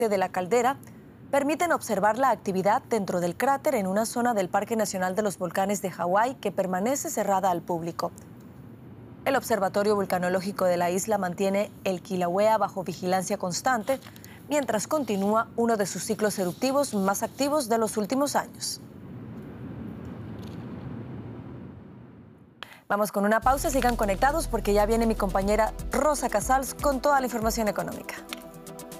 de la caldera permiten observar la actividad dentro del cráter en una zona del Parque Nacional de los Volcanes de Hawái que permanece cerrada al público. El Observatorio Vulcanológico de la isla mantiene el Kilauea bajo vigilancia constante, mientras continúa uno de sus ciclos eruptivos más activos de los últimos años. Vamos con una pausa, sigan conectados porque ya viene mi compañera Rosa Casals con toda la información económica.